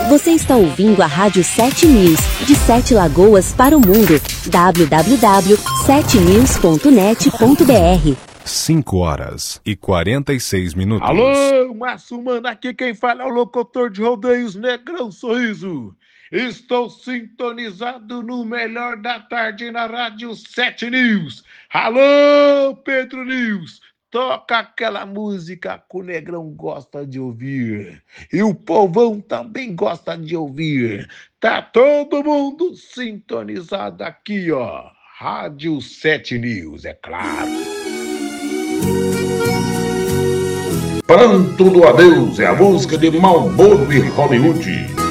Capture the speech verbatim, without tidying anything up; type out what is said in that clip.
Você está ouvindo a Rádio sete News, de Sete Lagoas para o mundo. w w w ponto sete news ponto net ponto b r. cinco horas e quarenta e seis minutos. Alô, Márcio Mano, aqui quem fala é o locutor de rodeios Negrão Sorriso. Estou sintonizado no melhor da tarde na Rádio sete News. Alô, Pedro News, toca aquela música que o Negrão gosta de ouvir. E o povão também gosta de ouvir. Tá todo mundo sintonizado aqui, ó. Rádio sete News, é claro. Pranto do Adeus é a música de Malboro e Hollywood.